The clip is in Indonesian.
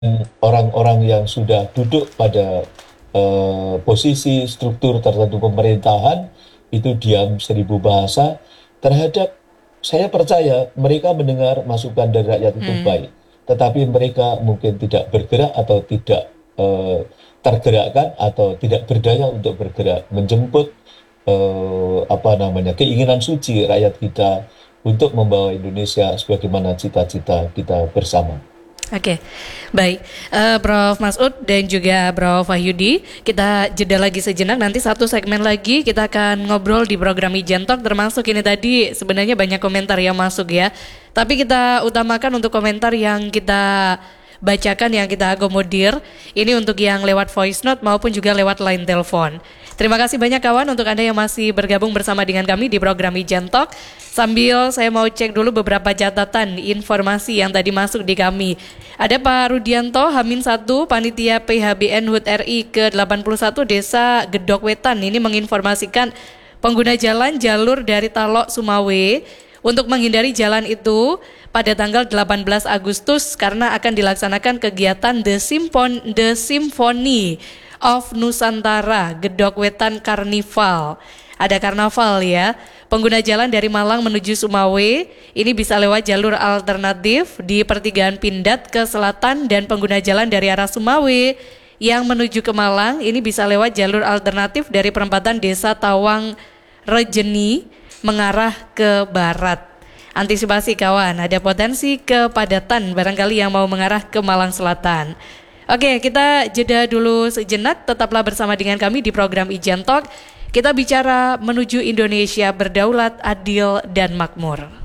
orang-orang yang sudah duduk pada posisi struktur tertentu pemerintahan itu diam seribu bahasa terhadap, saya percaya mereka mendengar masukan dari rakyat itu baik, tetapi mereka mungkin tidak bergerak atau tidak tergerakkan atau tidak berdaya untuk bergerak menjemput apa namanya keinginan suci rakyat kita untuk membawa Indonesia sebagaimana cita-cita kita bersama. Oke, baik. Prof. Masud dan juga Prof. Wahyudi, kita jeda lagi sejenak. Nanti satu segmen lagi kita akan ngobrol di program Ijen Talk, termasuk ini tadi sebenarnya banyak komentar yang masuk ya. Tapi kita utamakan untuk komentar yang kita bacakan, yang kita akomodir. Ini untuk yang lewat voice note maupun juga lewat line telepon. Terima kasih banyak kawan untuk Anda yang masih bergabung bersama dengan kami di program Ijen Talk. Sambil saya mau cek dulu beberapa catatan informasi yang tadi masuk di kami. Ada Pak Rudianto, H-1, Panitia PHBN HUT RI ke-81 Desa Gedok Wetan. Ini menginformasikan pengguna jalan jalur dari Talok Sumawe untuk menghindari jalan itu pada tanggal 18 Agustus karena akan dilaksanakan kegiatan The Symphony of Nusantara Gedok Wetan Karnival. Ada karnaval ya. Pengguna jalan dari Malang menuju Sumawe ini bisa lewat jalur alternatif di pertigaan Pindad ke selatan, dan pengguna jalan dari arah Sumawe yang menuju ke Malang ini bisa lewat jalur alternatif dari perempatan Desa Tawang Rejeni mengarah ke barat. Antisipasi kawan, ada potensi kepadatan barangkali yang mau mengarah ke Malang Selatan. Oke, kita jeda dulu sejenak, tetaplah bersama dengan kami di program Ijen Talk. Kita bicara menuju Indonesia berdaulat, adil, dan makmur.